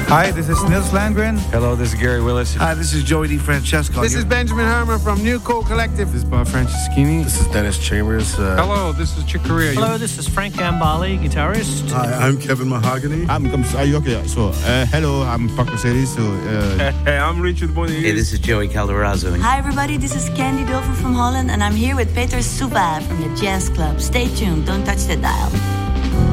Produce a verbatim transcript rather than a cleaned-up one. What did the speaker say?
Hi, this is Niels Landgren. Hello, this is Gary Willis. Hi, this is Joey DeFrancesco. This is Benjamin Herman from New Cool Collective. This is Bob Franceschini. This is Dennis Chambers. Uh, Hello, this is Chick Corea. Hello, this is Frank Gambale, guitarist. Hi, I'm Kevin Mahogany. I'm okay. So, uh, hello, I'm Paco Celis. So, uh... hey, I'm Richard Bonnier. Hey, this is Joey Calderazzo. Hi, everybody. This is Candy Dover from Holland, and I'm here with Peter Suva from the Jazz Club. Stay tuned. Don't touch the dial.